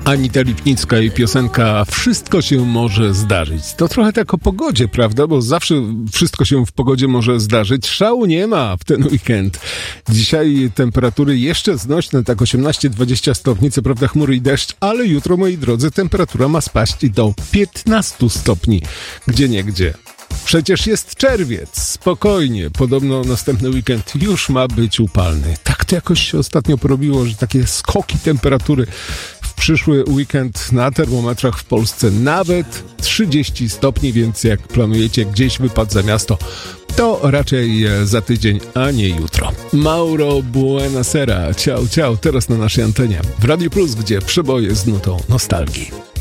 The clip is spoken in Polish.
Anita Lipnicka i piosenka Wszystko się może zdarzyć. To trochę tak o pogodzie, prawda? Bo zawsze wszystko się w pogodzie może zdarzyć. Szału nie ma w ten weekend. Dzisiaj temperatury jeszcze znośne, tak 18-20 stopni, co prawda chmury i deszcz, ale jutro, moi drodzy, temperatura ma spaść do 15 stopni. Gdzieniegdzie. Przecież jest czerwiec, spokojnie, podobno następny weekend już ma być upalny. Tak to jakoś się ostatnio porobiło, że takie skoki temperatury w przyszły weekend na termometrach w Polsce nawet 30 stopni, więc jak planujecie gdzieś wypad za miasto, to raczej za tydzień, a nie jutro. Mauro Buenasera, ciao, ciao, teraz na naszej antenie w Radio Plus, gdzie przeboje z nutą nostalgii.